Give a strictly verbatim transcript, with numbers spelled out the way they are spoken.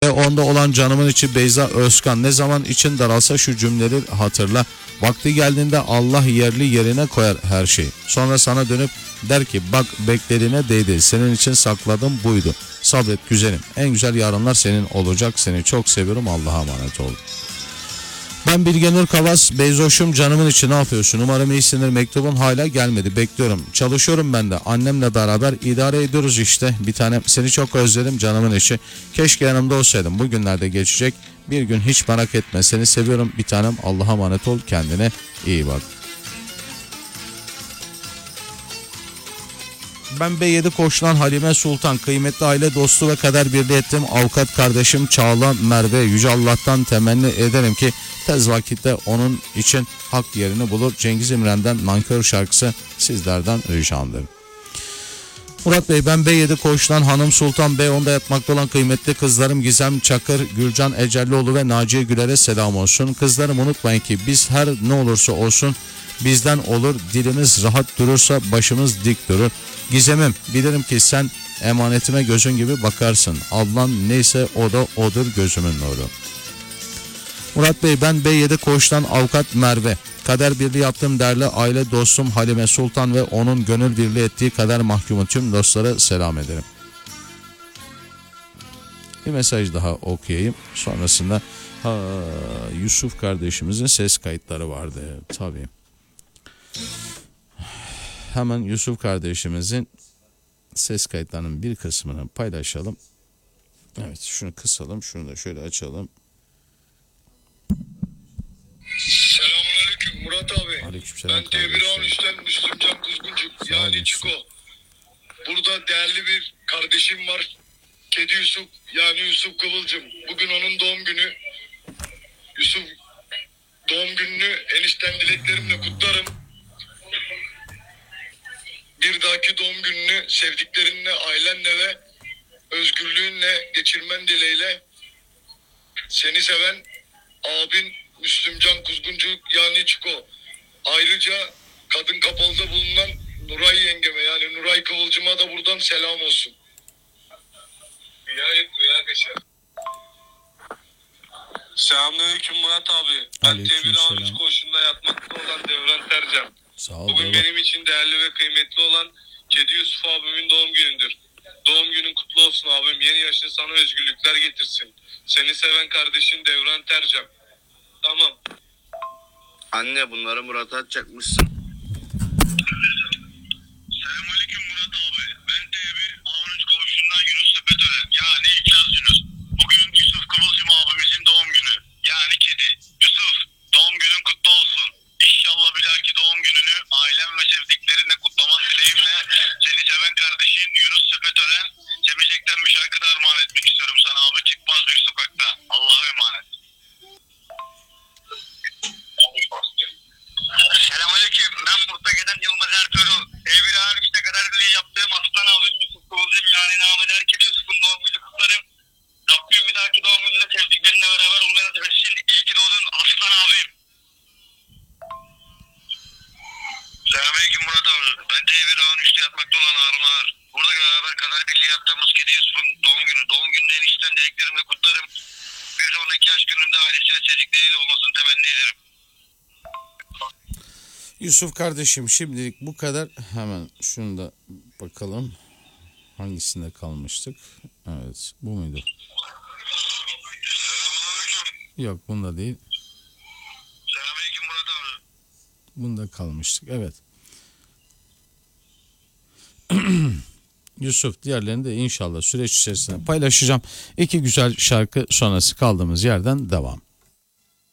B onda olan canımın içi Beyza Özkan. Ne zaman için daralsa şu cümleleri hatırla. Vakti geldiğinde Allah yerli yerine koyar her şeyi. Sonra sana dönüp der ki bak beklediğine değdi. Senin için sakladım buydu. Sabret güzelim. En güzel yarınlar senin olacak. Seni çok seviyorum. Allah'a emanet ol. Ben Bilge Nur Kavas. Beyzoş'um canımın içi ne yapıyorsun? Umarım iyisindir. Mektubun hala gelmedi. Bekliyorum. Çalışıyorum ben de. Annemle beraber idare ediyoruz işte. Bir tanem seni çok özledim canımın içi. Keşke yanımda olsaydım. Bugünlerde geçecek. Bir gün hiç merak etme. Seni seviyorum bir tanem. Allah'a emanet ol. Kendine iyi bak. Ben B yedi Koç'tan Halime Sultan, kıymetli aile dostu ve kader birliği ettim avukat kardeşim Çağla Merve. Yüce Allah'tan temenni ederim ki tez vakitte onun için hak yerini bulur. Cengiz İmren'den Nankör şarkısı sizlerden ricamdır. Murat Bey, ben B yedi Koç'tan Hanım Sultan, B onda yatmakta olan kıymetli kızlarım Gizem Çakır, Gülcan Ecellioğlu ve Naciye Güler'e selam olsun. Kızlarım unutmayın ki biz her ne olursa olsun bizden olur, dilimiz rahat durursa başımız dik durur. Gizemim, bilirim ki sen emanetime gözün gibi bakarsın. Ablan neyse o da odur gözümün nuru. Murat Bey, ben B yedi Koç'tan avukat Merve. Kader birliği yaptığım değerli aile dostum Halime Sultan ve onun gönül birliği ettiği kader mahkumu tüm dostlara selam ederim. Bir mesaj daha okuyayım. Sonrasında ha, Yusuf kardeşimizin ses kayıtları vardı. Tabii. Hemen Yusuf kardeşimizin ses kayıtlarının bir kısmını paylaşalım. Evet, şunu kısalım, şunu da şöyle açalım. Selamünaleyküm Murat abi. Aleykümselam. Ben T bir on üçten Müslümcan Kuzguncuk yani Çiko. Burada değerli bir kardeşim var. Kedi Yusuf yani Yusuf Kıvılcım. Bugün onun doğum günü. Yusuf doğum gününü enişten dileklerimle kutlarım. Bir dahaki doğum gününü sevdiklerinle, ailenle ve özgürlüğünle geçirmen dileğiyle seni seven abin Müslümcan Kuzguncuk yani Çiko. Ayrıca Kadın Kapalı'da bulunan Nuray yengeme yani Nuray Kıvılcım'a da buradan selam olsun. Rüya rüya kaşar. Selamünaleyküm Murat abi. Ben T bir on üç koşunda yatmakta olan Devran Tercem. Bugün benim için değerli ve kıymetli olan Kedi Yusuf abimin doğum günüdür. Doğum günün kutlu olsun abim. Yeni yaşın sana özgürlükler getirsin. Seni seven kardeşin Devran Tercem. Tamam. Anne, bunları Murat'a atacakmışsın. Selamünaleyküm Murat abi. Ben T bir on üç koğuşundan Yunus Sepetören. Yani İklas Yunus. Bugün Yusuf Kıvılcım abimizin doğum günü. Yani kedi. Yusuf, doğum günün kutlu olsun. İnşallah bir dahaki doğum gününü ailem ve sevdiklerinle kutlaman dileğimle seni seven kardeşin Yunus Sepetören Semicek'ten bir şarkı da armağan etmek istiyorum sana abi. Çıkmaz bir sokakta. Allah'a emanet. Selamünaleyküm. Ben Murtake'den Yılmaz Ertuğrul. T bir on üçte kadar bile yaptığım aslan abim Yusuf Kıvılcım yani Ahmet Erkeli Yusuf'un doğum günü kutlarım. Rabbim bir dahaki doğum gününde sevdiklerinle beraber olmayı nasip etsin. İyi ki doğdun aslan abim. Selamünaleyküm Murat abi. Ben T bir on üçte yatmakta olan Harun Ağar. Burada beraber kadar birliği yaptığımız Kedi Yusuf'un doğum günü. Doğum gününün içten dileklerimle kutlarım. Bir sonraki yaş gününde ailesi ve sevdikleriyle olmasını temenni ederim. Yusuf kardeşim, şimdilik bu kadar. Hemen şunu da bakalım. Hangisinde kalmıştık? Evet, bu muydu? Yok, bunda değil. Selamünaleyküm Murat abi. Bunda kalmıştık. Evet. Yusuf, diğerlerini de inşallah süreç içerisinde paylaşacağım. İki güzel şarkı sonrası kaldığımız yerden devam.